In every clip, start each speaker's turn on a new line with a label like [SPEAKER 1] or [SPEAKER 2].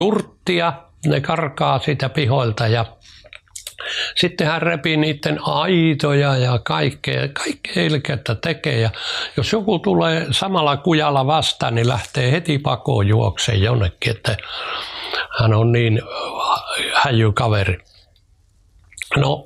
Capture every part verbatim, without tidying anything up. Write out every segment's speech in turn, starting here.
[SPEAKER 1] turttia, ne karkaa siitä pihoilta ja sitten hän repii niiden aitoja ja kaikkea, kaikkea ilkeätä tekee. Ja jos joku tulee samalla kujalla vastaan, niin lähtee heti pakoon juokseen jonnekin, että hän on niin häijy kaveri. No,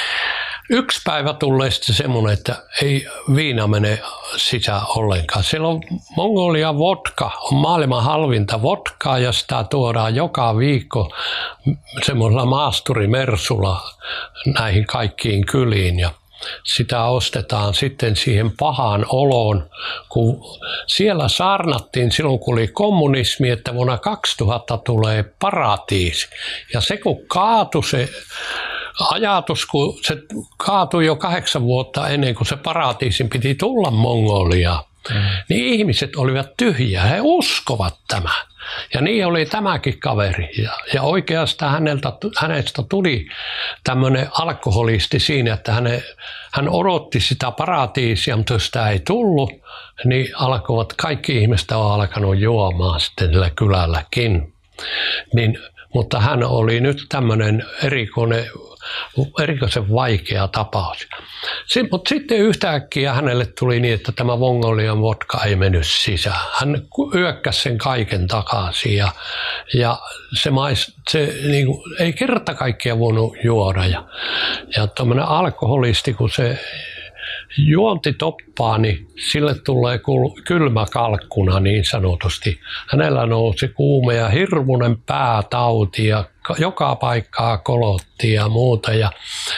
[SPEAKER 1] yksi päivä tulee sitten semmoinen, että ei viina mene sisään ollenkaan. Siellä on Mongolian vodka, on maailman halvinta vodkaa ja sitä tuodaan joka viikko semmoisella maasturimersulla näihin kaikkiin kyliin. Ja sitä ostetaan sitten siihen pahaan oloon, kun siellä saarnattiin silloin, kun oli kommunismi, että vuonna kaksituhatta tulee paratiisi. Ja se kun kaatui se ajatus, kun se kaatui jo kahdeksan vuotta ennen kuin se paratiisin piti tulla Mongoliaan, mm. niin ihmiset olivat tyhjiä, he uskovat tämän. Ja niin oli tämäkin kaveri. Ja, ja oikeastaan häneltä, hänestä tuli tämmöinen alkoholisti siinä, että häne, hän odotti sitä paratiisia, mutta jos sitä ei tullut, niin alkoivat, kaikki ihmiset on alkanut juomaan sitten sillä kylälläkin. Niin, mutta hän oli nyt tämmöinen erikoinen, erikoisen vaikea tapaus. Mutta sitten yhtäkkiä hänelle tuli niin, että tämä Mongolian vodka ei mennyt sisään. Hän yökkäsi sen kaiken takaisin ja, ja se, mais, se niin kuin, ei kerta kaikkiaan voinut juoda. Ja, ja tämmöinen alkoholisti, kun se juonti toppaa, niin sille tulee kylmä kalkkuna niin sanotusti. Hänellä nousi kuume ja hirmuinen päätauti ja joka paikkaa kolotti ja muuta. Ja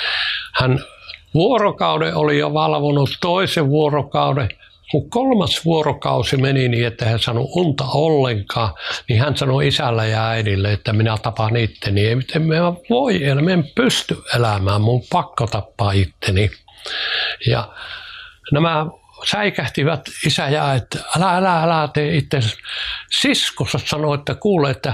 [SPEAKER 1] hän vuorokauden oli jo valvonut toisen vuorokauden. Kun kolmas vuorokausi meni niin, että hän sanoi unta ollenkaan, niin hän sanoi isälle ja äidille, että minä tapaan itteni. Ei miten me voi, me en pysty elämään, mun pakko tappaa itteni. Ja nämä säikähtivät isä ja että älä, älä, älä tee itse. Siskossa sanoi, että kuule, että,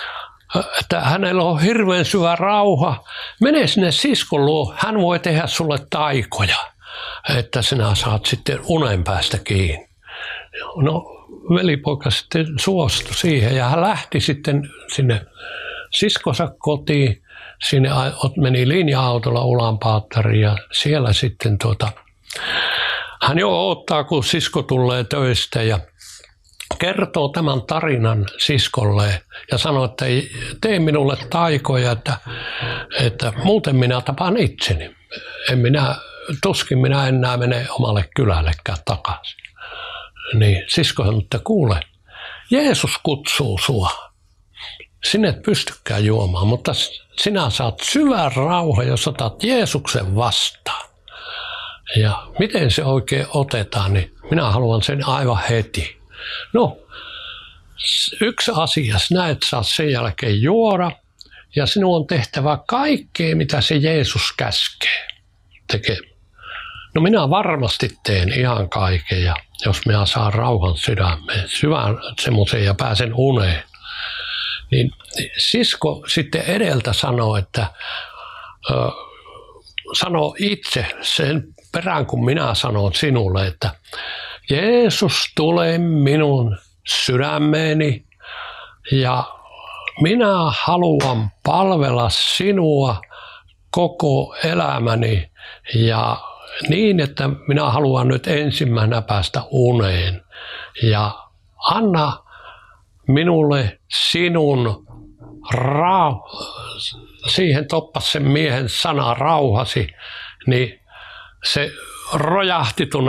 [SPEAKER 1] että hänellä on hirveän syvä rauha. Mene sinne siskon luo, hän voi tehdä sulle taikoja, että sinä saat sitten unen päästä kiinni. No velipoika sitten suostui siihen ja hän lähti sitten sinne siskonsa kotiin. Sinne meni linja-autolla Ulaanbaatoriin ja siellä sitten tuota, hän jo odottaa, kun sisko tulee töistä ja kertoo tämän tarinan siskolle ja sanoo, että tee minulle taikoja, että, että muuten minä tapaan itseni. En minä, tuskin minä enää mene omalle kylällekään takaisin. Niin sisko sanoi, että kuule, Jeesus kutsuu sua. Sinä et pystykään juomaan, mutta sinä saat syvän rauhan, jos otat Jeesuksen vastaan. Ja miten se oikein otetaan, niin minä haluan sen aivan heti. No, yksi asia, sinä et saa sen jälkeen juoda ja sinun on tehtävä kaikkea, mitä se Jeesus käskee tekemään. No minä varmasti teen ihan kaiken, ja jos minä saan rauhan sydämeen, syvän semmoisen ja pääsen uneen. Niin sisko sitten edeltä sanoo, että ö, sano itse sen perään, kun minä sanon sinulle, että Jeesus tulee minun sydämeeni ja minä haluan palvella sinua koko elämäni ja niin, että minä haluan nyt ensimmäisenä päästä uneen ja anna minulle sinun rau- siihen toppas sen miehen sana rauhasi, niin se rojahti tuonne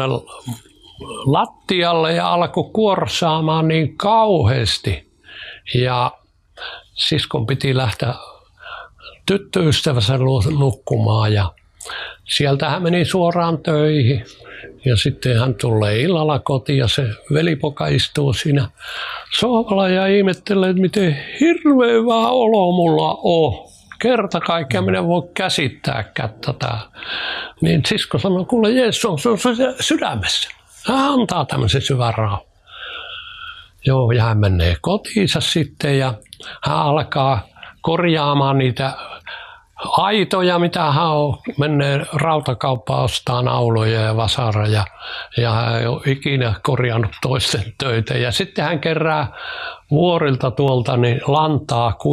[SPEAKER 1] lattialle ja alkoi kuorsaamaan niin kauheasti. Ja siskon piti lähteä tyttöystävänsä luo nukkumaan ja sieltä hän meni suoraan töihin. Ja sitten hän tulee illalla kotiin ja se velipoika istuu siinä sohvalla ja ihmettelee, että miten hirveän hyvä olo mulla on. Kerta kaikkiaan minä en voi käsittääkään tätä. Niin sisko sanoi, kuule Jeesus on sun sydämessä. Hän antaa tämmöisen syvän rauhan. Joo, ja hän menee kotiinsa sitten ja hän alkaa korjaamaan niitä aitoja, mitä hän on menee rautakauppaan ostaa nauloja ja vasaroja ja hän ei ole ikinä korjannut toisten töitä. Ja sitten hän kerää vuorilta tuolta niin lantaa